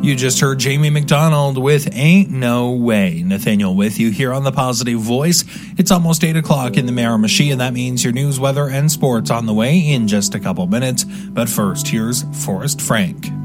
You just heard Jamie McDonald with Ain't No Way. Nathaniel with you here on The Positive Voice. It's almost 8 o'clock in the Miramichi, and that means your news, weather, and sports on the way in just a couple minutes. But first, here's Forrest Frank.